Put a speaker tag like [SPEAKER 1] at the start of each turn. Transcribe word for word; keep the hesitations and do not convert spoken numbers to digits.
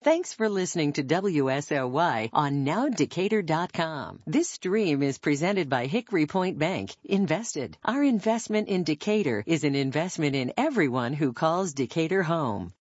[SPEAKER 1] Thanks for listening to W S L Y on now decatur dot com. This stream is presented by Hickory Point Bank. Invested. Our investment in Decatur is an investment in everyone who calls Decatur home.